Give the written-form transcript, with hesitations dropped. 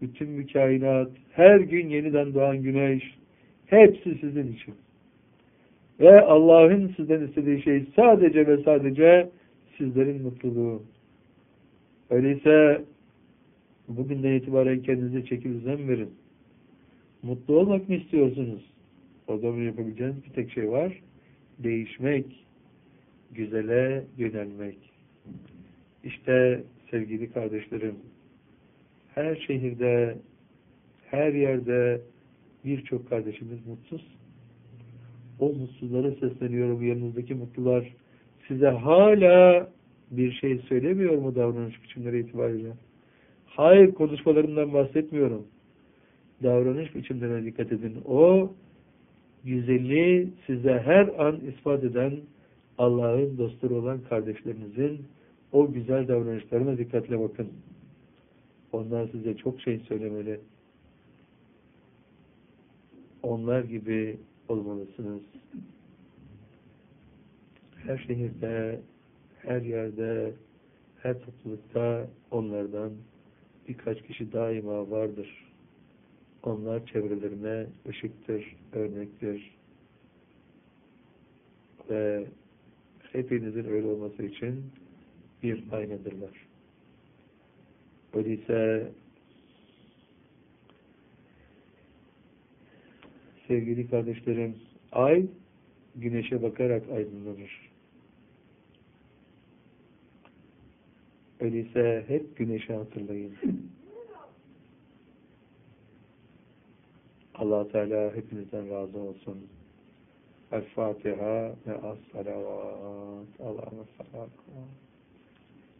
bütün kainat, her gün yeniden doğan güneş, hepsi sizin için. Ve Allah'ın sizden istediği şey sadece ve sadece sizlerin mutluluğu. Öyleyse bugünden itibaren kendinize çeki düzen verin. Mutlu olmak mı istiyorsunuz? O zaman yapabileceğiniz bir tek şey var. Değişmek, güzele yönelmek. İşte sevgili kardeşlerim, her şehirde, her yerde birçok kardeşimiz mutsuz. O mutsuzlara sesleniyorum, yanınızdaki mutlular size hala bir şey söylemiyor mu davranış biçimleri itibariyle? Hayır, konuşmalarından bahsetmiyorum. Davranış biçimlerine dikkat edin. O güzelliği size her an ispat eden Allah'ın dostları olan kardeşlerinizin o güzel davranışlarına dikkatle bakın. Onlar size çok şey söylemeli. Onlar gibi olmalısınız. Her şehirde, her yerde, her toplulukta onlardan birkaç kişi daima vardır. Onlar çevrelerine ışıktır, örnektir. Ve hepinizin öyle olması için bir aynadırlar. Öyleyse sevgili kardeşlerim, ay güneşe bakarak aydınlanır. Öyleyse hep güneşi hatırlayın. Allah Teala hepinizden razı olsun. El Fatiha ve as-salavat. Allah'ın salavat.